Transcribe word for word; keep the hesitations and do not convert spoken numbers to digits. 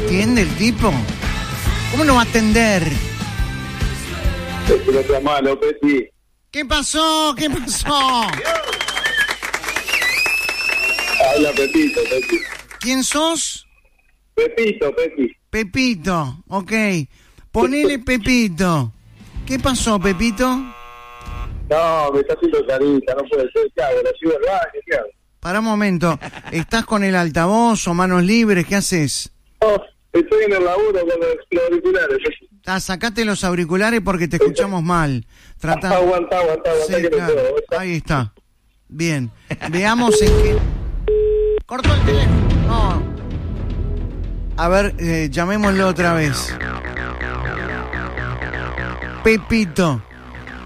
atiende el tipo? ¿Cómo no va a atender? Es una otra mano, Peti. ¿Qué pasó? ¿Qué pasó? Habla Pepito, Peti. ¿Quién sos? Pepito, Peti. Pepito, ok. Ponele Pepito. ¿Qué pasó, Pepito? No, me está haciendo carita, no puede ser. ¿Qué hago? ¿Lo sigo al baño? ¿Qué hago? Para un momento. ¿Estás con el altavoz o manos libres? ¿Qué haces? No, estoy en el laburo con los, los auriculares. Ah, sacate los auriculares porque te escuchamos mal. Trata... Aguanta, aguanta, aguanta, Sí, que no claro. puedo. Ahí está. Bien. Veamos en qué... Cortó el teléfono. No. A ver, eh, llamémoslo otra vez. Pepito.